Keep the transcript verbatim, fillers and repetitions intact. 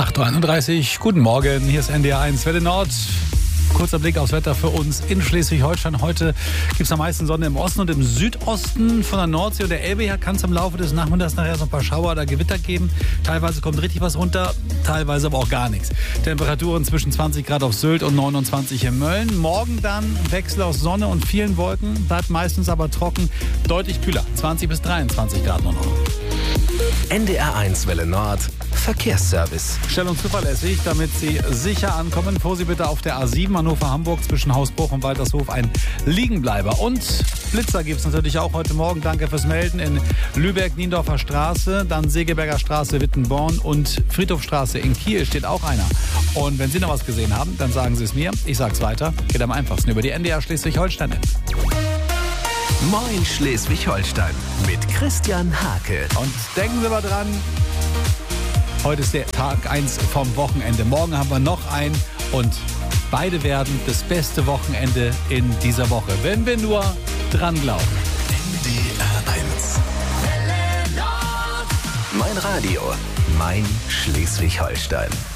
acht Uhr einunddreißig, guten Morgen, hier ist N D R eins Welle Nord. Kurzer Blick aufs Wetter für uns in Schleswig-Holstein. Heute gibt es am meisten Sonne im Osten und im Südosten. Von der Nordsee und der Elbe her kann es im Laufe des Nachmittags nachher so ein paar Schauer oder Gewitter geben. Teilweise kommt richtig was runter, teilweise aber auch gar nichts. Temperaturen zwischen zwanzig Grad auf Sylt und neunundzwanzig in Mölln. Morgen dann Wechsel aus Sonne und vielen Wolken. Bleibt meistens aber trocken, deutlich kühler. zwanzig bis dreiundzwanzig Grad nur noch. N D R eins Welle Nord Verkehrsservice. Schnell und zuverlässig, damit Sie sicher ankommen. Fuhr Sie bitte auf der A sieben Hannover-Hamburg zwischen Hausbruch und Waltershof ein Liegenbleiber. Und Blitzer gibt es natürlich auch heute Morgen. Danke fürs Melden in Lübeck-Niendorfer Straße, dann Segeberger Straße, Wittenborn und Friedhofstraße in Kiel steht auch einer. Und wenn Sie noch was gesehen haben, dann sagen Sie es mir. Ich sag's weiter. Geht am einfachsten über die N D R Schleswig-Holstein. Moin Schleswig-Holstein mit Christian Hake. Und denken Sie mal dran, heute ist der Tag eins vom Wochenende. Morgen haben wir noch einen und beide werden das beste Wochenende in dieser Woche, wenn wir nur dran glauben. N D R eins. Mein Radio, mein Schleswig-Holstein.